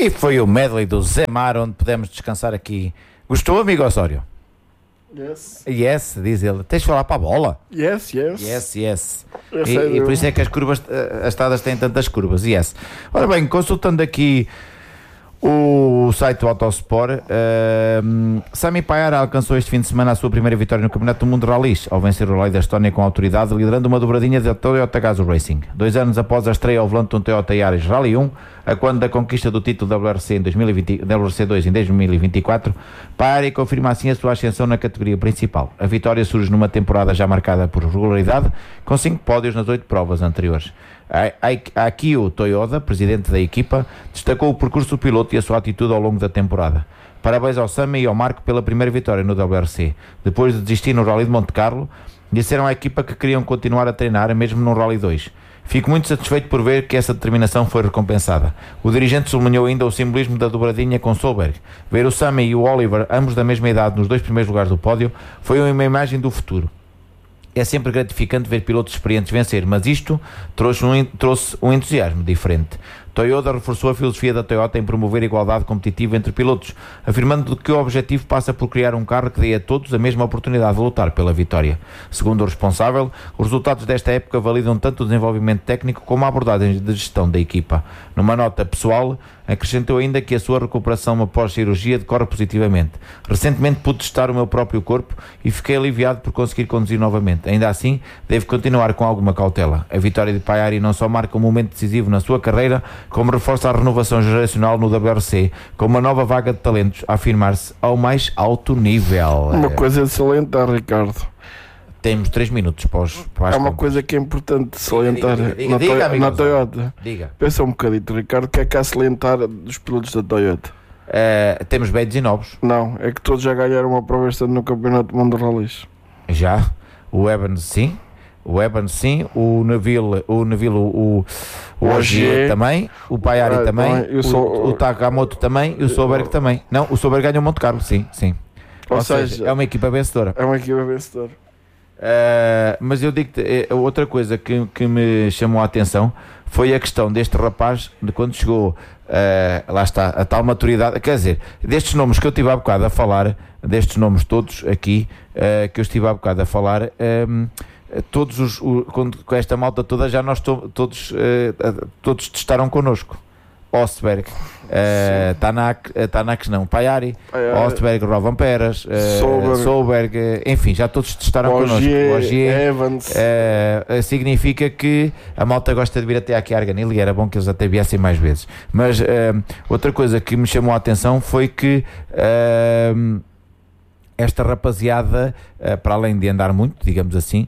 E foi o medley do Zé Mar, onde pudemos descansar aqui. Gostou, amigo Osório? Yes, diz ele. Tens de falar para a bola? Yes. E por isso é que as curvas, as estradas têm tantas curvas. Yes. Ora bem, consultando aqui o site do Autosport, Sami Pajara alcançou este fim de semana a sua primeira vitória no Campeonato do Mundo de Rallys, ao vencer o Rally da Estónia com autoridade, liderando uma dobradinha da Toyota Gazoo Racing. 2 anos após a estreia ao volante de um Toyota Yaris Rally 1, a quando da conquista do título WRC, WRC2 em 2024, Pajara confirma assim a sua ascensão na categoria principal. A vitória surge numa temporada já marcada por regularidade, com 5 pódios nas 8 provas anteriores. Akio Toyoda, presidente da equipa, destacou o percurso do piloto e a sua atitude ao longo da temporada. Parabéns ao Sami e ao Marco pela primeira vitória no WRC. Depois de desistir no Rally de Monte Carlo, disseram à equipa que queriam continuar a treinar mesmo no Rally 2. Fico muito satisfeito por ver que essa determinação foi recompensada. O dirigente sublinhou ainda o simbolismo da dobradinha com Solberg. Ver o Sami e o Oliver, ambos da mesma idade, nos 2 primeiros lugares do pódio, foi uma imagem do futuro. É sempre gratificante ver pilotos experientes vencer, mas isto trouxe um entusiasmo diferente. Toyota reforçou a filosofia da Toyota em promover a igualdade competitiva entre pilotos, afirmando que o objetivo passa por criar um carro que dê a todos a mesma oportunidade de lutar pela vitória. Segundo o responsável, os resultados desta época validam tanto o desenvolvimento técnico como a abordagem de gestão da equipa. Numa nota pessoal, acrescentou ainda que a sua recuperação após cirurgia decorre positivamente. Recentemente pude testar o meu próprio corpo e fiquei aliviado por conseguir conduzir novamente. Ainda assim, devo continuar com alguma cautela. A vitória de Pajara não só marca um momento decisivo na sua carreira, como reforça a renovação geracional no WRC, com uma nova vaga de talentos a afirmar-se ao mais alto nível. Uma coisa de salientar, Ricardo. Temos 3 minutos para as uma contas. Coisa que é importante salientar diga, na Toyota. Diga. Pensa um bocadito, Ricardo, o que é que há a salientar dos pilotos da Toyota? Temos velhos e novos. Não, é que todos já ganharam uma prova este ano no Campeonato do Mundo de Rallys. Já. O Evans sim, o Neville, o Ogier também, o Pajara também, o Takamoto também e o Solberg também. Não, o Solberg ganhou Monte Carlo, sim. Ou seja, é uma equipa vencedora. Mas eu digo-te, outra coisa que me chamou a atenção foi a questão deste rapaz, de quando chegou, lá está, a tal maturidade, quer dizer, destes nomes que eu estive há bocado a falar, destes nomes todos aqui, que eu estive há bocado a falar, todos com esta malta toda, já nós todos testaram connosco. Ostberg, Tanak não, Pajari, Ostberg, Rovanperas, Solberg, enfim, já todos testaram connosco. Ogier, Evans. Significa que a malta gosta de vir até aqui a Arganil e era bom que eles até viessem mais vezes. Mas outra coisa que me chamou a atenção foi que esta rapaziada, para além de andar muito, digamos assim,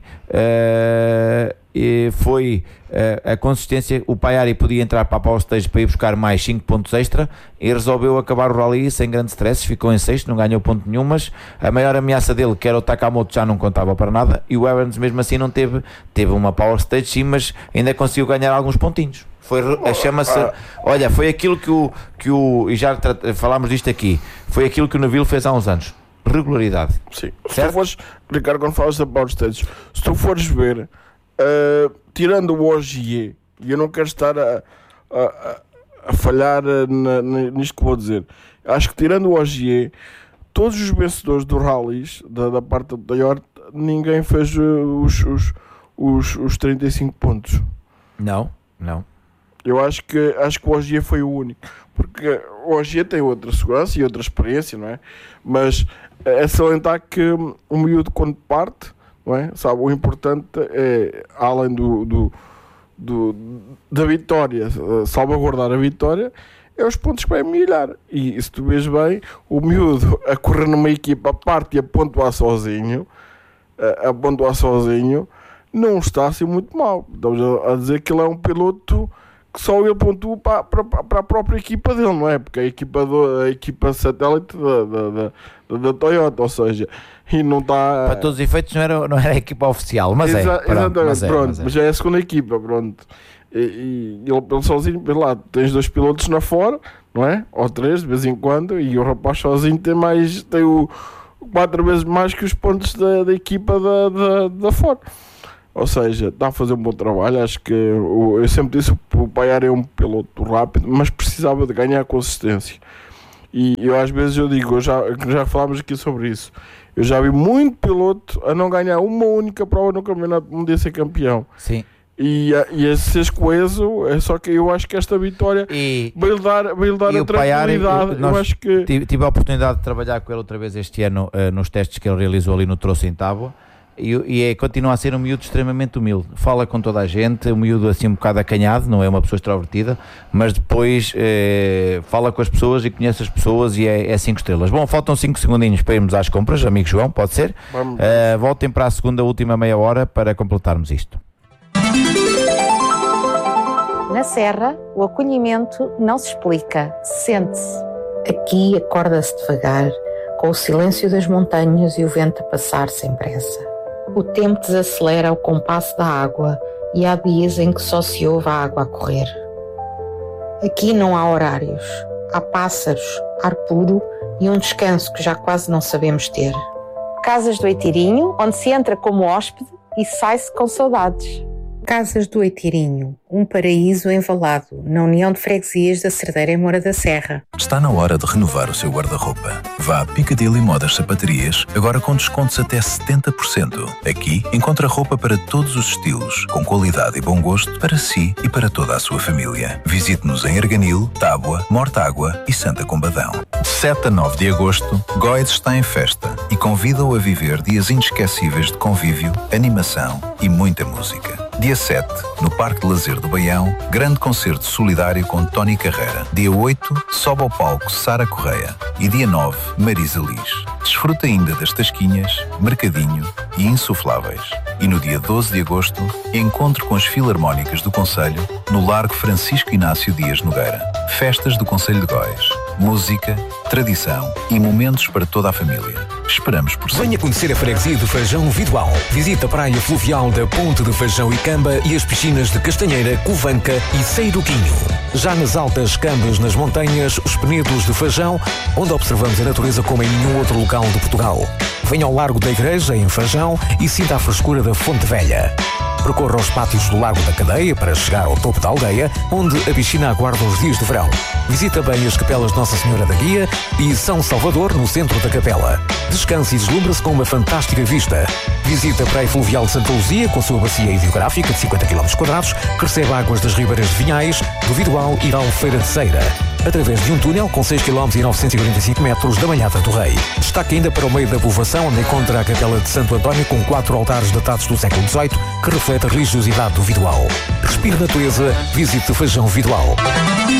foi a consistência. O Pajari podia entrar para a Power Stage para ir buscar mais 5 pontos extra e resolveu acabar o rally sem grandes stresses, ficou em 6º, não ganhou ponto nenhum, mas a maior ameaça dele, que era o Takamoto, já não contava para nada, e o Evans mesmo assim não teve uma Power Stage sim, mas ainda conseguiu ganhar alguns pontinhos. Olha, foi aquilo que o e já falámos disto aqui, foi aquilo que o Neville fez há uns anos. Regularidade. Sim. Se tu fores, Ricardo, quando falas da Power Stage, se tu fores ver, tirando o Ogier, e eu não quero estar a falhar nisto que vou dizer, acho que tirando o Ogier, todos os vencedores do rallies da parte da Toyota, ninguém fez os 35 pontos. Não. Eu acho que o Ogier foi o único, porque o Ogier tem outra segurança e outra experiência, não é? Mas é salientar que o miúdo, quando parte, não é? Sabe, o importante é, além da vitória, salvaguardar a vitória, é os pontos que vai milhar. E se tu vês bem, o miúdo a correr numa equipa à parte e a pontuar sozinho, não está assim muito mal. Estamos a dizer que ele é um piloto que só ele pontua para a própria equipa dele, não é? Porque a equipa satélite da Toyota, ou seja, e não está... Para todos os efeitos não era a equipa oficial, mas exatamente, mas já é a segunda equipa, pronto. E ele sozinho, lá, tens 2 pilotos na fora, não é? Ou 3, de vez em quando, e o rapaz sozinho tem 4 vezes mais que os pontos da equipa da fora. Ou seja, está a fazer um bom trabalho. Acho que eu sempre disse que o Paiar é um piloto rápido, mas precisava de ganhar consistência. E eu às vezes eu digo, já falámos aqui sobre isso, eu já vi muito piloto a não ganhar uma única prova no campeonato mundial ser campeão. Sim. E a ser coeso, é só que eu acho que esta vitória vai-lhe dar a tranquilidade. Eu acho que tive a oportunidade de trabalhar com ele outra vez este ano nos testes que ele realizou ali no Troço em Tábua. E continua a ser um miúdo extremamente humilde, fala com toda a gente, um miúdo assim um bocado acanhado, não é uma pessoa extrovertida, mas depois fala com as pessoas e conhece as pessoas e é 5 estrelas. Bom, faltam 5 segundinhos para irmos às compras, amigo João, pode ser? Voltem para a segunda última meia hora para completarmos isto. Na Serra, o acolhimento não se explica, sente-se. Aqui acorda-se devagar, com o silêncio das montanhas e o vento a passar sem pressa. O tempo desacelera ao compasso da água e há dias em que só se ouve a água a correr. Aqui não há horários, há pássaros, ar puro e um descanso que já quase não sabemos ter. Casas do Oitirinho, onde se entra como hóspede e sai-se com saudades. Casas do Oitirinho, um paraíso envalado na União de Freguesias da Cerdeira em Moura da Serra. Está na hora de renovar o seu guarda-roupa. Vá a Piccadilly Modas Sapatarias, agora com descontos até 70%. Aqui encontra roupa para todos os estilos, com qualidade e bom gosto para si e para toda a sua família. Visite-nos em Arganil, Tábua, Mortágua e Santa Combadão. De 7 a 9 de agosto, Góis está em festa e convida-o a viver dias inesquecíveis de convívio, animação e muita música. Dia 7, no Parque de Lazer do Baião, grande concerto solidário com Tony Carreira. Dia 8, sobe ao palco Sara Correia. E dia 9, Marisa Liz. Desfruta ainda das tasquinhas, mercadinho e insufláveis. E no dia 12 de agosto, encontro com as Filarmónicas do Concelho no Largo Francisco Inácio Dias Nogueira. Festas do Concelho de Góis. Música, tradição e momentos para toda a família. Esperamos por si. Venha conhecer a freguesia de Fajão Vidoal. Visite a praia fluvial da Ponte de Fajão e Camba e as piscinas de Castanheira, Covanca e Seiruquinho. Já nas altas Cambas, nas montanhas, os Penedos de Fajão, onde observamos a natureza como em nenhum outro local de Portugal. Venha ao Largo da Igreja, em Fajão, e sinta a frescura da Fonte Velha. Percorra os pátios do Largo da Cadeia para chegar ao topo da aldeia, onde a piscina aguarda os dias de verão. Visita bem as capelas Nossa Senhora da Guia e São Salvador, no centro da capela. Descanse e deslumbra-se com uma fantástica vista. Visita a Praia Fluvial de Santa Luzia, com a sua bacia hidrográfica de 50 km², que recebe águas das ribeiras de Vinhais, do Vidoal e da Albufeira de Ceira, através de um túnel com 6 km e 945 metros da Malhada do Rei. Destaque ainda para o meio da povoação, onde encontra a capela de Santo António com 4 altares datados do século XVIII, que reflete a religiosidade do Vidoal. Respire natureza, visite Fajão Vidoal.